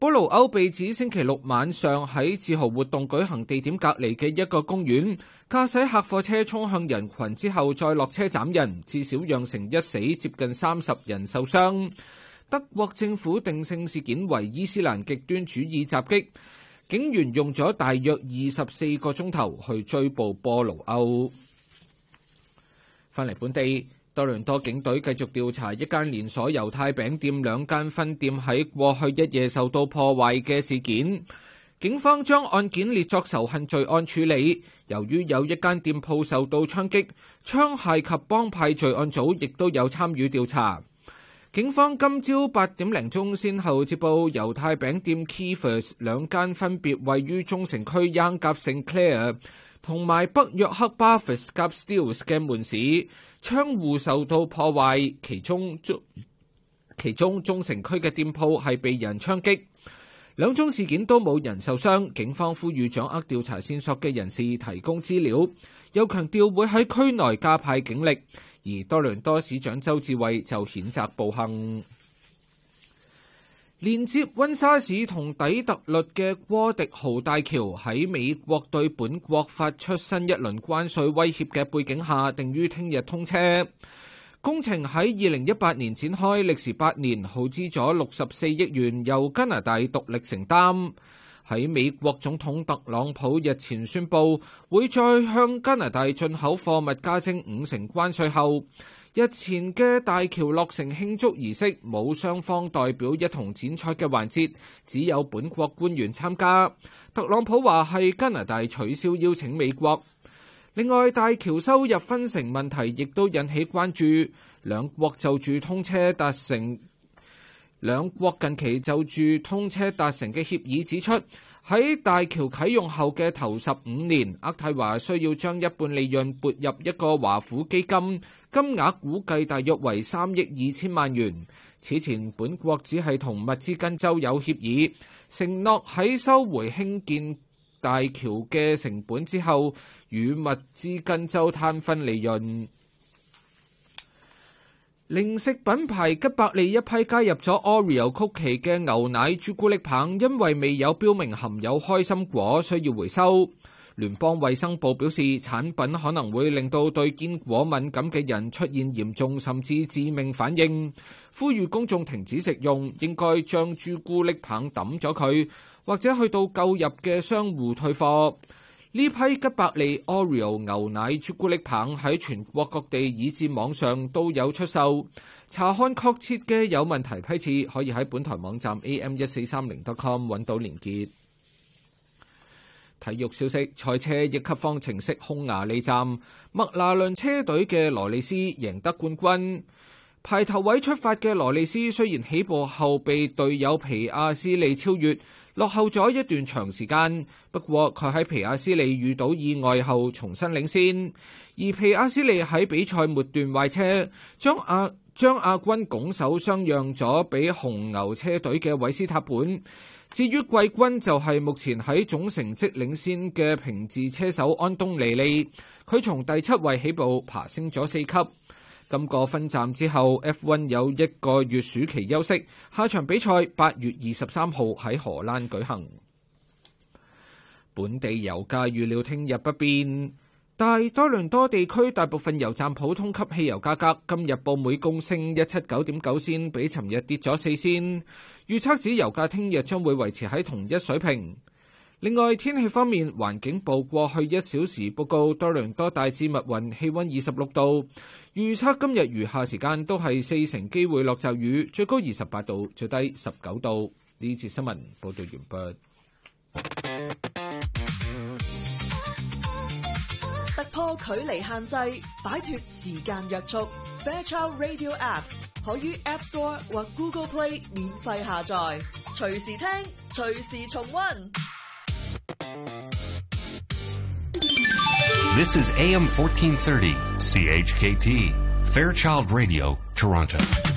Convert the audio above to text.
波盧歐被指星期六晚上喺自豪活動舉行地點隔離嘅一個公園，駕駛客貨車衝向人群之後再落車斬人，至少釀成一死，接近30人受傷。德國政府定性事件為伊斯蘭極端主義襲擊，警員用咗大約24個鐘頭去追捕波盧歐。返嚟本地，多倫多警隊繼續調查一間連鎖猶太餅店2間分店喺過去一夜受到破壞嘅事件。警方將案件列作仇恨罪案處理。由於有一間店鋪受到槍擊，槍械及幫派罪案組亦都有參與調查。警方今朝8點零鐘先後接報猶太餅店 Kiefer's 2間分別位於中城區 Yonge 及 St Clair 同埋北約克 Barfoot's 及 Steeles 嘅門市窗戶受到破壞，其中中城區嘅店鋪係被人槍擊。兩宗事件都冇人受傷，警方呼籲掌握調查線索嘅人士提供資料，又強調會喺區內加派警力。而多倫多市長鄒至蕙就譴責暴行。連接溫莎市同底特律嘅戈迪豪大橋喺美國對本國發出新一輪關稅威脅嘅背景下，定於聽日通車。工程喺2018年展開，歷時8年，耗資咗64億元，由加拿大獨立承擔。喺美國總統特朗普日前宣布會再向加拿大進口貨物加徵50%關稅後，日前嘅大橋落成慶祝儀式冇雙方代表一同剪彩嘅環節，只有本國官員參加。特朗普話係加拿大取消邀請美國。另外，大橋收入分成問題亦都引起關注。兩國近期就住通車達成嘅協議指出，喺大橋啟用後嘅頭15年，渥太華需要將一半利潤撥入一個華府基金，金額估計大約為3億2千萬元。此前本國只係同密芝根州有協議，承諾喺收回興建大橋嘅成本之後，與密芝根州攤分利潤。零食品牌吉百利一批加入咗 Oreo 曲奇嘅牛奶朱古力棒，因為未有標明含有開心果，需要回收。聯邦衛生部表示，產品可能會令到對堅果敏感嘅人出現嚴重甚至致命反應，呼籲公眾停止食用，應該將朱古力棒抌咗佢，或者去到購入嘅商戶退貨。呢批吉百利 Oreo 牛奶朱古力棒喺全國各地以至網上都有出售。查看確切嘅有問題批次，可以喺本台網站 am1430.com 揾到連結。體育消息：賽車一級方程式匈牙利站，麥拿倫車隊嘅羅利斯贏得冠軍。排頭位出發嘅羅利斯雖然起步後被隊友皮亞斯利超越，落後咗一段長時間，不過佢喺皮亞斯利遇到意外後重新領先，而皮亞斯利喺比賽末段壞車，將亞軍拱手相讓咗俾紅牛車隊嘅韋斯塔本。至於季軍就係目前喺總成績領先嘅平治車手安東尼利，佢從第7位起步爬升咗4級。今個分站之後 F1 有1個月暑期休息，下場比賽8月23號喺荷蘭舉行。本地油價預料聽日不變，但多倫多地區大部分油站普通級汽油價格今日報每公升179.9仙，比尋日跌咗4仙。預測指油價聽日將會維持喺同一水平。另外，天氣方面，環境部過去1小時報告多倫多大致密雲，氣溫26度。預測今日餘下時間都係40%機會落驟雨，最高28度，最低19度。呢節新聞報道完畢。 突破距離限制，擺脫時間約束。Fairchild Radio App 可於 App Store 或 Google Play 免費下載，隨時聽，隨時重溫。 This is AM 1430, CHKT, Fairchild Radio, Toronto.